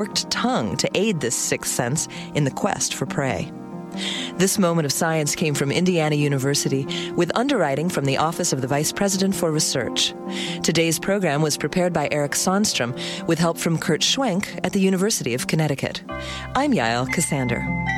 forked tongue to aid this sixth sense in the quest for prey. This moment of science came from Indiana University with underwriting from the Office of the Vice President for Research. Today's program was prepared by Eric Sonstrom with help from Kurt Schwenk at the University of Connecticut. I'm Yael Cassander.